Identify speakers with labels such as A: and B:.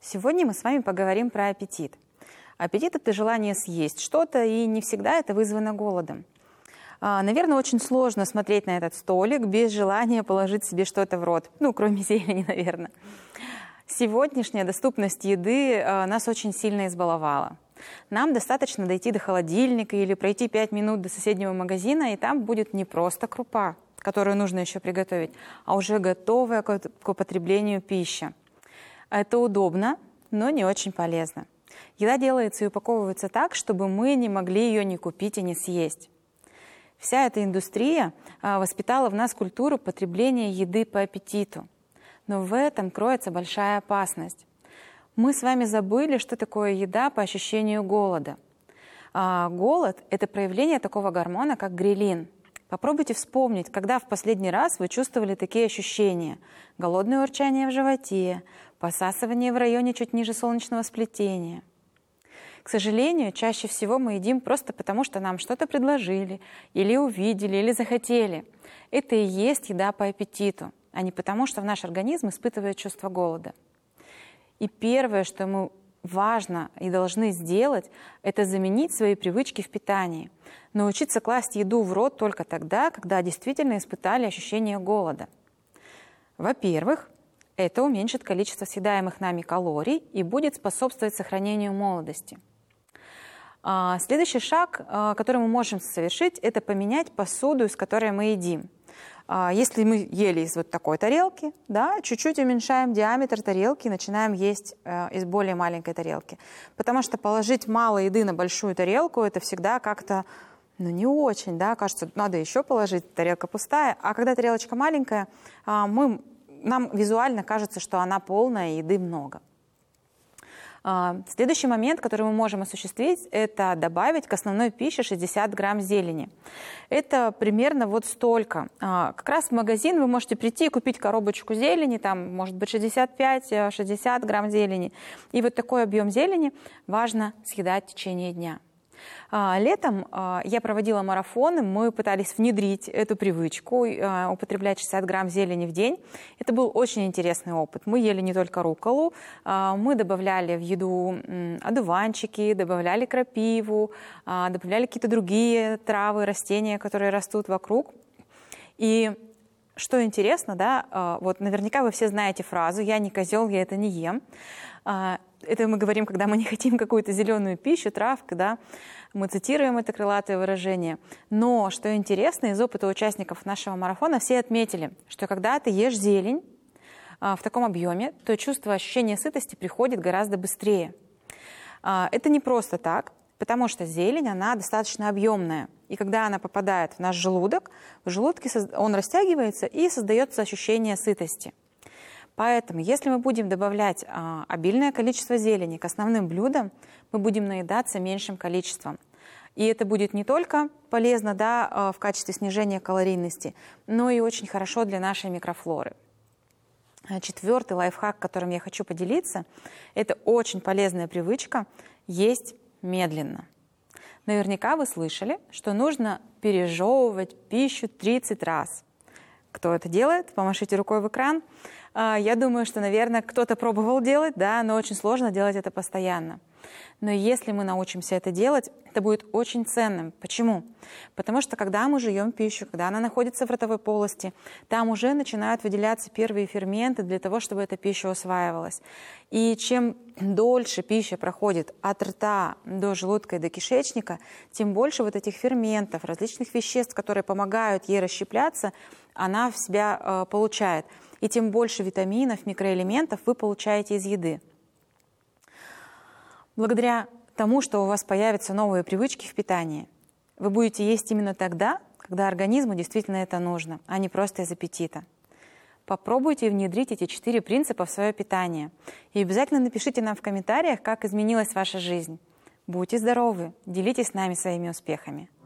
A: Сегодня мы с вами поговорим про аппетит. Аппетит – это желание съесть что-то, и не всегда это вызвано голодом. Наверное, очень сложно смотреть на этот столик без желания положить себе что-то в рот. Ну, кроме зелени, наверное. Сегодняшняя доступность еды нас очень сильно избаловала. Нам достаточно дойти до холодильника или пройти 5 минут до соседнего магазина, и там будет не просто крупа, которую нужно еще приготовить, а уже готовая к употреблению пища. Это удобно, но не очень полезно. Еда делается и упаковывается так, чтобы мы не могли ее ни купить и не съесть. Вся эта индустрия воспитала в нас культуру потребления еды по аппетиту. Но в этом кроется большая опасность. Мы с вами забыли, что такое еда по ощущению голода. Голод – это проявление такого гормона, как грелин. Попробуйте вспомнить, когда в последний раз вы чувствовали такие ощущения. Голодное урчание в животе, посасывание в районе чуть ниже солнечного сплетения. К сожалению, чаще всего мы едим просто потому, что нам что-то предложили, или увидели, или захотели. Это и есть еда по аппетиту, а не потому, что наш организм испытывает чувство голода. И первое, что мы важно и должны сделать, это заменить свои привычки в питании. Научиться класть еду в рот только тогда, когда действительно испытали ощущение голода. Во-первых, это уменьшит количество съедаемых нами калорий и будет способствовать сохранению молодости. Следующий шаг, который мы можем совершить, это поменять посуду, из которой мы едим. Если мы ели из вот такой тарелки, да, чуть-чуть уменьшаем диаметр тарелки и начинаем есть из более маленькой тарелки. Потому что положить мало еды на большую тарелку, это всегда как-то не очень, да, кажется, надо еще положить, тарелка пустая. А когда тарелочка маленькая, нам визуально кажется, что она полная, еды много. Следующий момент, который мы можем осуществить, это добавить к основной пище 60 грамм зелени. Это примерно вот столько. Как раз в магазин вы можете прийти и купить коробочку зелени, там может быть 65-60 грамм зелени. И вот такой объем зелени важно съедать в течение дня. Летом я проводила марафоны, мы пытались внедрить эту привычку, употреблять 60 грамм зелени в день. Это был очень интересный опыт. Мы ели не только рукколу, мы добавляли в еду одуванчики, добавляли крапиву, добавляли какие-то другие травы, растения, которые растут вокруг. И что интересно, да, вот наверняка вы все знаете фразу «я не козел, я это не ем». Это мы говорим, когда мы не хотим какую-то зеленую пищу, травку, да, мы цитируем это крылатое выражение. Но, что интересно, из опыта участников нашего марафона все отметили, что когда ты ешь зелень в таком объеме, то чувство ощущения сытости приходит гораздо быстрее. Это не просто так, потому что зелень, она достаточно объемная. И когда она попадает в наш желудок, в желудке он растягивается и создается ощущение сытости. Поэтому, если мы будем добавлять обильное количество зелени к основным блюдам, мы будем наедаться меньшим количеством. И это будет не только полезно, да, в качестве снижения калорийности, но и очень хорошо для нашей микрофлоры. Четвертый лайфхак, которым я хочу поделиться, это очень полезная привычка есть медленно. Наверняка вы слышали, что нужно пережевывать пищу 30 раз. Кто это делает? Помашите рукой в экран. Я думаю, что, наверное, кто-то пробовал делать, да, но очень сложно делать это постоянно. Но если мы научимся это делать, это будет очень ценным. Почему? Потому что когда мы жуем пищу, когда она находится в ротовой полости, там уже начинают выделяться первые ферменты для того, чтобы эта пища усваивалась. И чем дольше пища проходит от рта до желудка и до кишечника, тем больше вот этих ферментов, различных веществ, которые помогают ей расщепляться, она в себя получает. И тем больше витаминов, микроэлементов вы получаете из еды. Благодаря тому, что у вас появятся новые привычки в питании, вы будете есть именно тогда, когда организму действительно это нужно, а не просто из аппетита. Попробуйте внедрить эти 4 принципа в свое питание. И обязательно напишите нам в комментариях, как изменилась ваша жизнь. Будьте здоровы, делитесь с нами своими успехами.